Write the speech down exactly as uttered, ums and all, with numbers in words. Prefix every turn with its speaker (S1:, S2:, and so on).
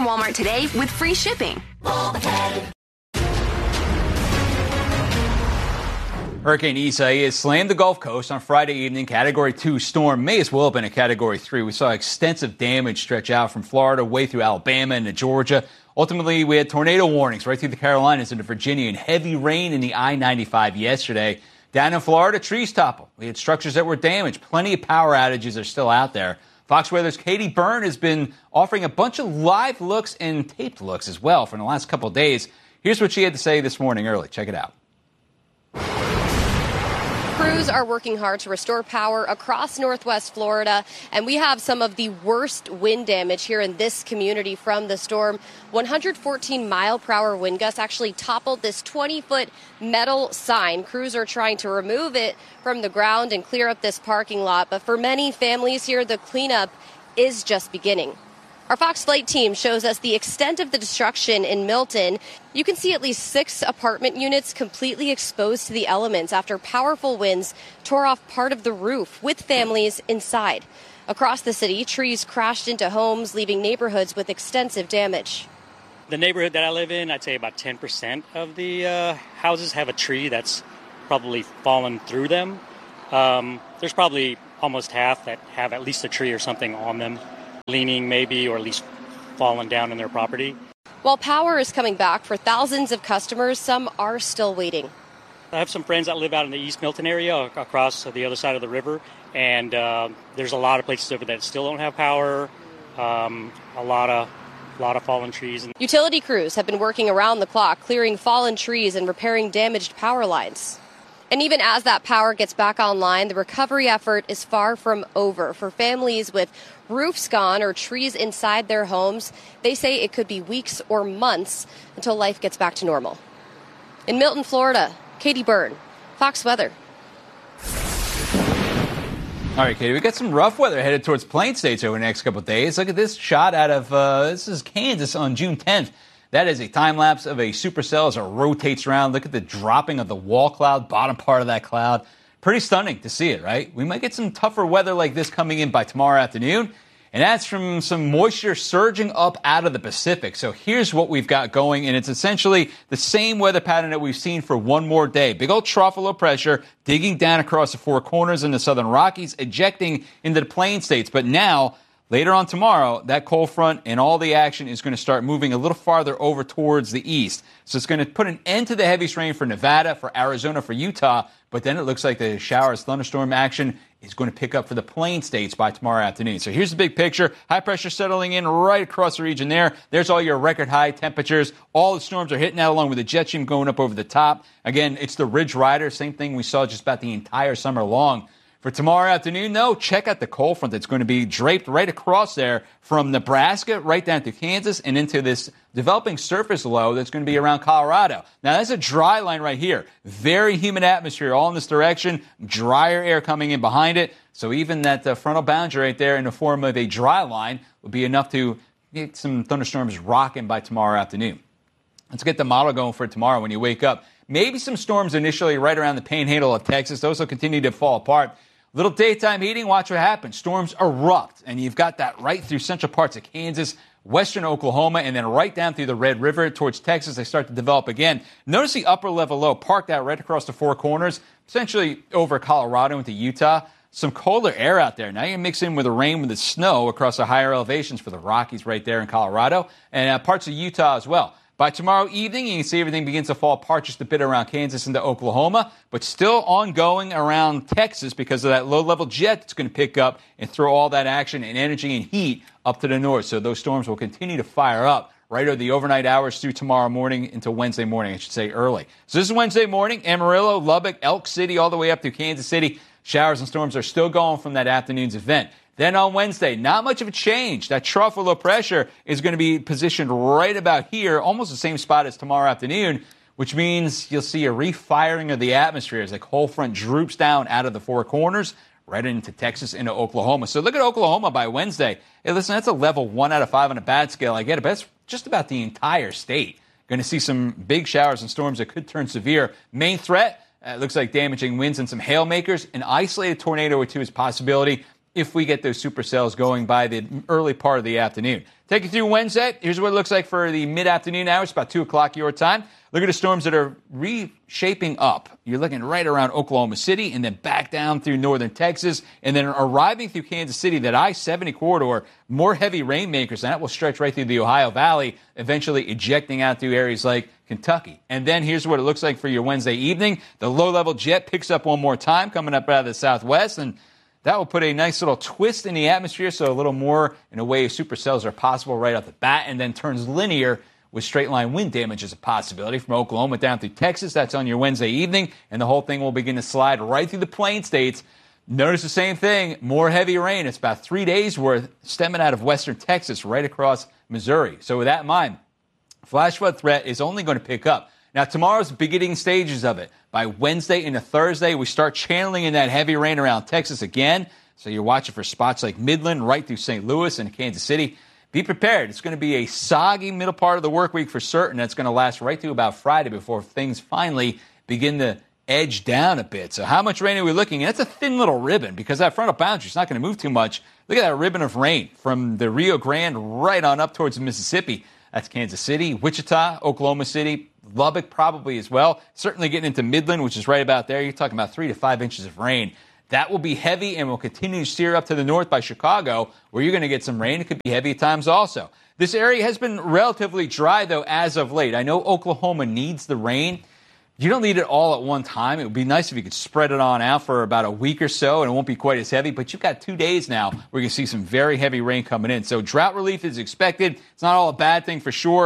S1: Walmart today with free shipping.
S2: Hurricane Isaias slammed the Gulf Coast on Friday evening. Category two storm may as well have been a Category three. We saw extensive damage stretch out from Florida way through Alabama into Georgia. Ultimately, we had tornado warnings right through the Carolinas into Virginia and heavy rain in the I ninety-five yesterday. Down in Florida, trees toppled. We had structures that were damaged. Plenty of power outages are still out there. Fox Weather's Katie Byrne has been offering a bunch of live looks and taped looks as well for the last couple of days. Here's what she had to say this morning early. Check it out.
S3: Crews are working hard to restore power across northwest Florida, and we have some of the worst wind damage here in this community from the storm. one hundred fourteen mile per hour wind gusts actually toppled this twenty foot metal sign. Crews are trying to remove it from the ground and clear up this parking lot, but for many families here, the cleanup is just beginning. Our Fox Flight team shows us the extent of the destruction in Milton. You can see at least six apartment units completely exposed to the elements after powerful winds tore off part of the roof with families inside. Across the city, trees crashed into homes, leaving neighborhoods with extensive damage.
S4: The neighborhood that I live in, I'd say about ten percent of the uh, houses have a tree that's probably fallen through them. Um, there's probably almost half that have at least a tree or something on them, leaning maybe, or at least fallen down in their property.
S3: While power is coming back for thousands of customers, some are still waiting.
S4: I have some friends that live out in the East Milton area across the other side of the river, and uh, there's a lot of places over there that still don't have power, um, a lot of a lot of fallen trees.
S3: Utility crews have been working around the clock, clearing fallen trees and repairing damaged power lines. And even as that power gets back online, the recovery effort is far from over. For families with roofs gone or trees inside their homes, they say it could be weeks or months until life gets back to normal. In Milton, Florida, Katie Byrne, Fox Weather.
S2: All right, Katie, we got some rough weather headed towards Plain States over the next couple of days. Look at this shot out of, uh, this is Kansas on June tenth. That is a time-lapse of a supercell as it rotates around. Look at the dropping of the wall cloud, bottom part of that cloud. Pretty stunning to see it, right? We might get some tougher weather like this coming in by tomorrow afternoon. And that's from some moisture surging up out of the Pacific. So here's what we've got going, and it's essentially the same weather pattern that we've seen for one more day. Big old trough of low pressure digging down across the four corners in the southern Rockies, ejecting into the Plain States. But now, later on tomorrow, that cold front and all the action is going to start moving a little farther over towards the east. So it's going to put an end to the heaviest rain for Nevada, for Arizona, for Utah. But then it looks like the showers, thunderstorm action is going to pick up for the Plain States by tomorrow afternoon. So here's the big picture. High pressure settling in right across the region there. There's all your record high temperatures. All the storms are hitting that along with the jet stream going up over the top. Again, it's the Ridge Rider. Same thing we saw just about the entire summer long. For tomorrow afternoon, though, check out the cold front that's going to be draped right across there from Nebraska right down to Kansas and into this developing surface low that's going to be around Colorado. Now, that's a dry line right here. Very humid atmosphere all in this direction. Drier air coming in behind it. So even that uh, frontal boundary right there in the form of a dry line would be enough to get some thunderstorms rocking by tomorrow afternoon. Let's get the model going for tomorrow when you wake up. Maybe some storms initially right around the panhandle of Texas. Those will continue to fall apart. Little daytime heating, watch what happens. Storms erupt, and you've got that right through central parts of Kansas, western Oklahoma, and then right down through the Red River towards Texas. They start to develop again. Notice the upper level low parked out right across the four corners, essentially over Colorado into Utah. Some colder air out there. Now you mix in with the rain with the snow across the higher elevations for the Rockies right there in Colorado and uh, parts of Utah as well. By tomorrow evening, you can see everything begins to fall apart just a bit around Kansas into Oklahoma, but still ongoing around Texas because of that low-level jet that's going to pick up and throw all that action and energy and heat up to the north. So those storms will continue to fire up right over the overnight hours through tomorrow morning into Wednesday morning, I should say early. So this is Wednesday morning, Amarillo, Lubbock, Elk City, all the way up through Kansas City. Showers and storms are still going from that afternoon's event. Then on Wednesday, not much of a change. That trough of low pressure is going to be positioned right about here, almost the same spot as tomorrow afternoon, which means you'll see a refiring of the atmosphere as the cold front droops down out of the four corners right into Texas, into Oklahoma. So look at Oklahoma by Wednesday. Hey, listen, that's a level one out of five on a bad scale. I get it, but that's just about the entire state. Going to see some big showers and storms that could turn severe. Main threat, uh, looks like damaging winds and some hail makers. An isolated tornado or two is a possibility if we get those supercells going by the early part of the afternoon. Take you through Wednesday. Here's what it looks like for the mid-afternoon hours, about two o'clock your time. Look at the storms that are reshaping up. You're looking right around Oklahoma City and then back down through northern Texas and then arriving through Kansas City, that I seventy corridor, more heavy rainmakers, and that will stretch right through the Ohio Valley, eventually ejecting out through areas like Kentucky. And then here's what it looks like for your Wednesday evening. The low-level jet picks up one more time coming up out of the southwest, and that will put a nice little twist in the atmosphere, so a little more in a way of supercells are possible right off the bat, and then turns linear with straight-line wind damage as a possibility from Oklahoma down through Texas. That's on your Wednesday evening, and the whole thing will begin to slide right through the Plain States. Notice the same thing, more heavy rain. It's about three days' worth stemming out of western Texas right across Missouri. So with that in mind, flash flood threat is only going to pick up. Now, tomorrow's the beginning stages of it. By Wednesday into Thursday, we start channeling in that heavy rain around Texas again. So you're watching for spots like Midland, right through Saint Louis and Kansas City. Be prepared. It's going to be a soggy middle part of the work week for certain. That's going to last right through about Friday before things finally begin to edge down a bit. So how much rain are we looking at? It's a thin little ribbon because that frontal boundary is not going to move too much. Look at that ribbon of rain from the Rio Grande right on up towards Mississippi. That's Kansas City, Wichita, Oklahoma City, Lubbock probably as well. Certainly getting into Midland, which is right about there. You're talking about three to five inches of rain. That will be heavy and will continue to steer up to the north by Chicago, where you're going to get some rain. It could be heavy at times also. This area has been relatively dry, though, as of late. I know Oklahoma needs the rain. You don't need it all at one time. It would be nice if you could spread it on out for about a week or so, and it won't be quite as heavy. But you've got two days now where you can see some very heavy rain coming in. So drought relief is expected. It's not all a bad thing for sure.